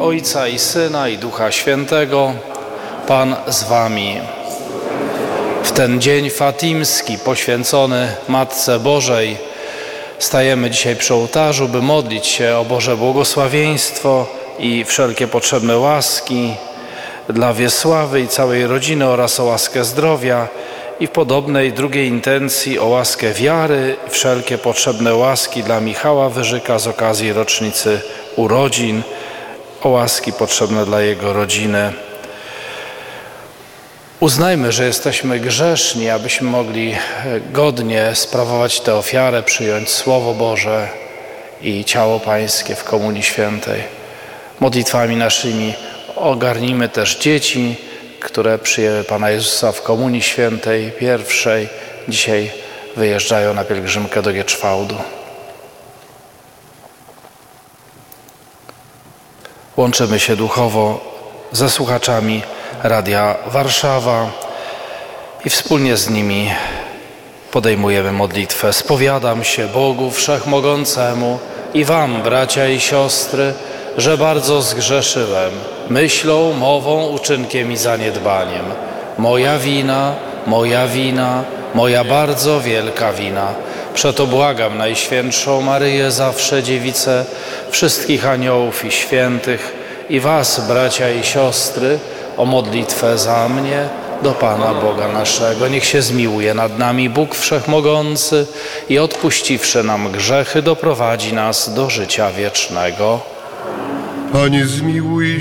Ojca i Syna i Ducha Świętego. Pan z wami. W ten dzień fatimski poświęcony Matce Bożej stajemy dzisiaj przy ołtarzu, by modlić się o Boże błogosławieństwo i wszelkie potrzebne łaski dla Wiesławy i całej rodziny oraz o łaskę zdrowia i w podobnej drugiej intencji o łaskę wiary i wszelkie potrzebne łaski dla Michała Wyżyka z okazji rocznicy urodzin, o łaski potrzebne dla jego rodziny. Uznajmy, że jesteśmy grzeszni, abyśmy mogli godnie sprawować tę ofiarę, przyjąć Słowo Boże i ciało Pańskie w Komunii Świętej. Modlitwami naszymi ogarnijmy też dzieci, które przyjęły Pana Jezusa w Komunii Świętej pierwszej. Dzisiaj wyjeżdżają na pielgrzymkę do Gieczwałdu. Łączymy się duchowo ze słuchaczami Radia Warszawa i wspólnie z nimi podejmujemy modlitwę. Spowiadam się Bogu Wszechmogącemu i wam, bracia i siostry, że bardzo zgrzeszyłem myślą, mową, uczynkiem i zaniedbaniem. Moja wina, moja bardzo wielka wina. Przeto błagam Najświętszą Maryję, zawsze Dziewicę, wszystkich aniołów i świętych i was, bracia i siostry, o modlitwę za mnie do Pana Boga naszego. Niech się zmiłuje nad nami Bóg Wszechmogący i odpuściwszy nam grzechy, doprowadzi nas do życia wiecznego. Panie, zmiłuj